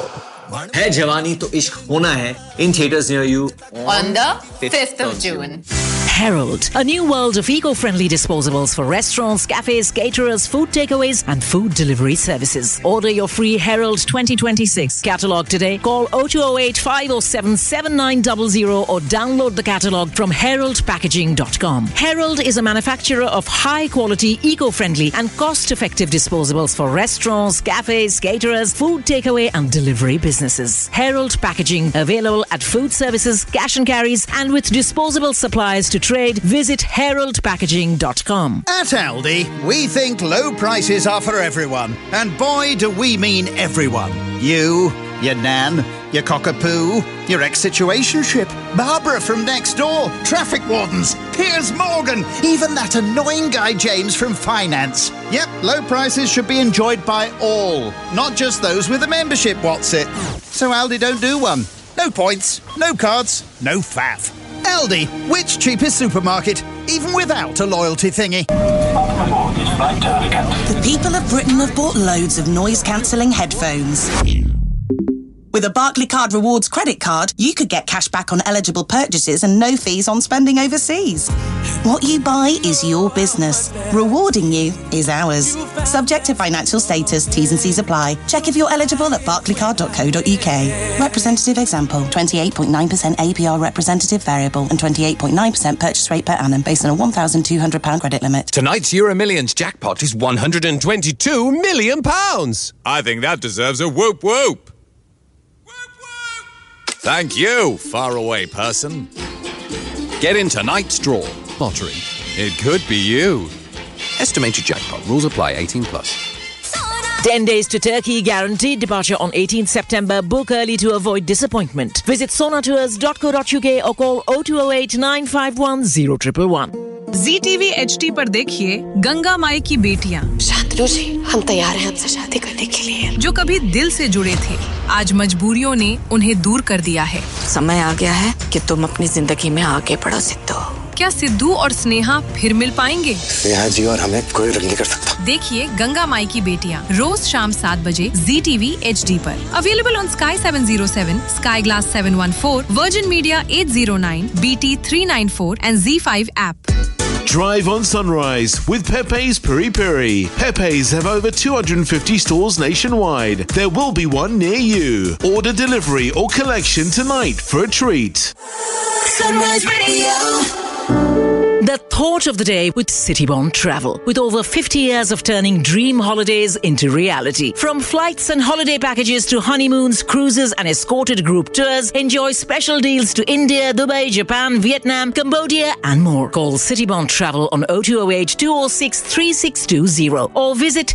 है जवानी तो इश्क होना है in theaters near you on the 5th of June. Herald, a new world of eco-friendly disposables for restaurants, cafes, caterers, food takeaways and food delivery services. Order your free Herald 2026 catalogue today. Call 0208 507 7900 or download the catalogue from heraldpackaging.com. Herald is a manufacturer of high-quality, eco-friendly and cost-effective disposables for restaurants, cafes, caterers, food takeaway and delivery businesses. Herald Packaging, available at food services, cash and carries and with disposable supplies to trade. Visit heraldpackaging.com. At Aldi, we think low prices are for everyone. And boy, do we mean everyone. You, your nan, your cockapoo, your ex-situationship, Barbara from next door, traffic wardens, Piers Morgan, even that annoying guy James from finance. Yep, low prices should be enjoyed by all, not just those with a membership, what's it? So Aldi don't do one. No points, no cards, no faff. Aldi, which cheapest supermarket, even without a loyalty thingy? The people of Britain have bought loads of noise-cancelling headphones. With a Barclaycard Rewards credit card, you could get cash back on eligible purchases and no fees on spending overseas. What you buy is your business. Rewarding you is ours. Subject to financial status, T's and C's apply. Check if you're eligible at barclaycard.co.uk. Representative example, 28.9% APR representative variable and 28.9% purchase rate per annum based on a £1,200 credit limit. Tonight's Euro Millions jackpot is £122 million. I think that deserves a whoop whoop. Thank you, faraway person. Get in tonight's draw. Lottery. It could be you. Estimated jackpot. Rules apply. 18 plus. 10 days to Turkey, guaranteed departure on 18th September. Book early to avoid disappointment. Visit sonatours.co.uk or call 0208 951 0111. ZTV HD पर देखिए गंगा माई की बेटियां। शांतनु जी, हम तैयार हैं आपसे शादी करने के लिए। जो कभी दिल से जुड़े थे, आज मजबूरियों ने उन्हें दूर कर दिया है। समय आ गया है कि तुम अपनी जिंदगी में आगे बढ़ो सिद्धू। क्या सिद्धू और स्नेहा फिर मिल पाएंगे? स्नेहा जी और हमें कोई रोक नहीं कर सकता। देखिए गंगा माई की बेटियां रोज शाम 7 बजे ZTV HD पर। Available on Sky 707, Sky Glass 714, Virgin Media 809, BT 394 and Z5 app. Drive on Sunrise with Pepe's Piri Piri. Pepe's have over 250 stores nationwide. There will be one near you. Order delivery or collection tonight for a treat. Sunrise Radio. The thought of the day with Citybond Travel. With over 50 years of turning dream holidays into reality. From flights and holiday packages to honeymoons, cruises and escorted group tours, enjoy special deals to India, Dubai, Japan, Vietnam, Cambodia and more. Call Citybond Travel on 0208 206 3620 or visit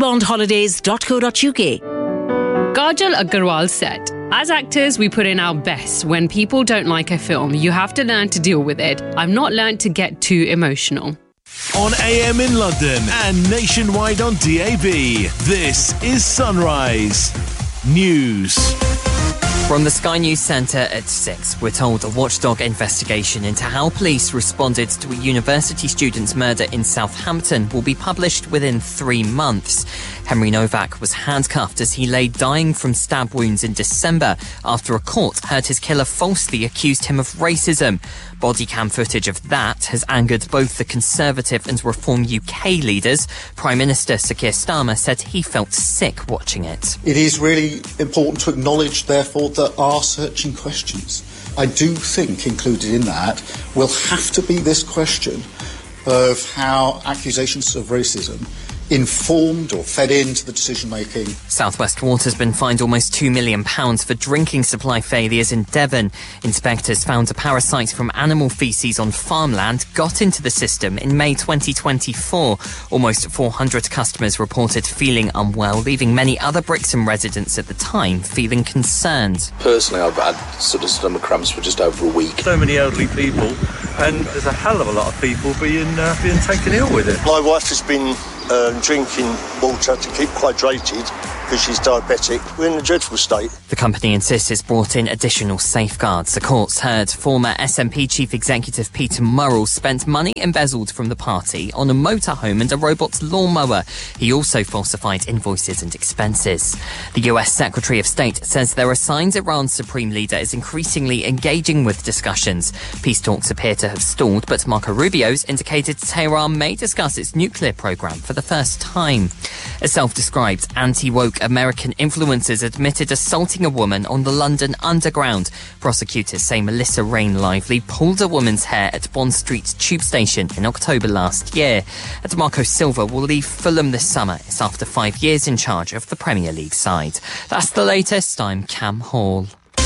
citybondholidays.co.uk. Kajal Agarwal said, "As actors, we put in our best. When people don't like a film, you have to learn to deal with it. I've not learned to get too emotional." On AM in London and nationwide on DAB, this is Sunrise News. From the Sky News Centre at 6, we're told a watchdog investigation into how police responded to a university student's murder in Southampton will be published within 3 months. Henry Novak was handcuffed as he lay dying from stab wounds in December after a court heard his killer falsely accused him of racism. Body cam footage of that has angered both the Conservative and Reform UK leaders. Prime Minister Sir Keir Starmer said he felt sick watching it. It is really important to acknowledge, therefore, there are searching questions. I do think included in that will have to be this question of how accusations of racism informed or fed into the decision-making. South West Water's been fined almost £2 million for drinking supply failures in Devon. Inspectors found a parasite from animal faeces on farmland got into the system in May 2024. Almost 400 customers reported feeling unwell, leaving many other Brixham residents at the time feeling concerned. Personally, I've had sort of stomach cramps for just over a week. So many elderly people, and there's a hell of a lot of people being taken ill with it. My wife has been drinking water to keep hydrated because she's diabetic. We're in a dreadful state. The company insists it's brought in additional safeguards. The courts heard former SNP Chief Executive Peter Murrell spent money embezzled from the party on a motorhome and a robot lawnmower. He also falsified invoices and expenses. The US Secretary of State says there are signs Iran's supreme leader is increasingly engaging with discussions. Peace talks appear to have stalled, but Marco Rubio's indicated Tehran may discuss its nuclear program for the first time. A self-described anti-woke American influencer admitted assaulting a woman on the London Underground. Prosecutors say Melissa Rain Lively pulled a woman's hair at Bond Street tube station in October last year. And Marco Silva will leave Fulham this summer. It's after 5 years in charge of the Premier League side. That's the latest. I'm Cam Hall.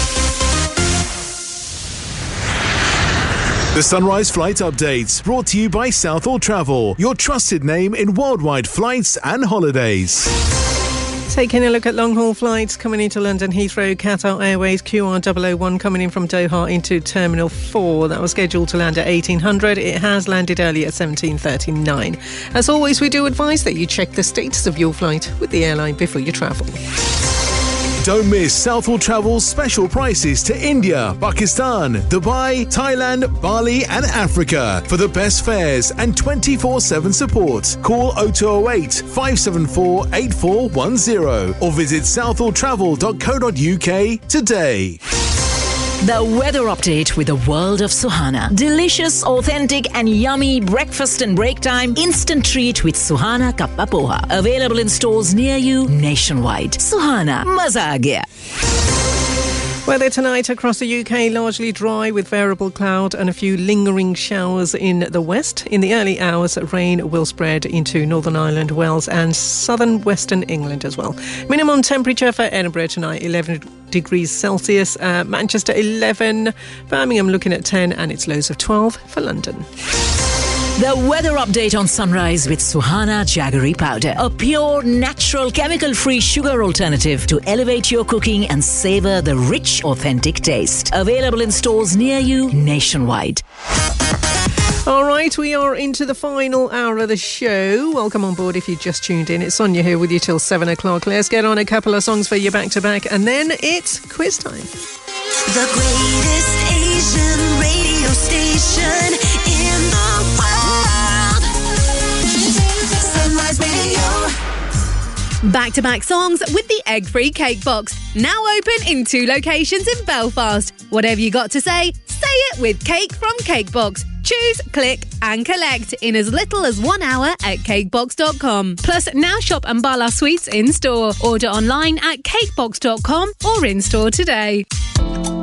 The Sunrise Flight Updates, brought to you by Southall Travel, your trusted name in worldwide flights and holidays. Taking a look at long-haul flights coming into London Heathrow, Qatar Airways QR001 coming in from Doha into Terminal 4. That was scheduled to land at 1800. It has landed early at 17:39. As always, we do advise that you check the status of your flight with the airline before you travel. Don't miss Southall Travel's special prices to India, Pakistan, Dubai, Thailand, Bali and Africa. For the best fares and 24/7 support, call 0208 574 8410 or visit southalltravel.co.uk today. The weather update with the world of Suhana. Delicious, authentic and yummy breakfast and break time instant treat with Suhana Kappa Poha. Available in stores near you nationwide. Suhana, maza aa gaya. Weather tonight across the UK, largely dry with variable cloud and a few lingering showers in the west. In the early hours, rain will spread into Northern Ireland, Wales and southern western England as well. Minimum temperature for Edinburgh tonight, 11 degrees Celsius. Manchester, 11. Birmingham looking at 10 and it's lows of 12 for London. The weather update on Sunrise with Suhana Jaggery Powder. A pure, natural, chemical-free sugar alternative to elevate your cooking and savour the rich, authentic taste. Available in stores near you nationwide. All right, we are into the final hour of the show. Welcome on board if you just tuned in. It's Sonia here with you till 7 o'clock. Let's get on a couple of songs for you back-to-back and then it's quiz time. The greatest Asian radio station in the world. Sunrise Radio. Back-to-back songs with the egg-free cake box. Now open in 2 locations in Belfast. Whatever you got to say it with Cake from Cakebox. Choose, click and collect in as little as 1 hour at cakebox.com. Plus, now shop Ambala Sweets in store. Order online at cakebox.com or in store today.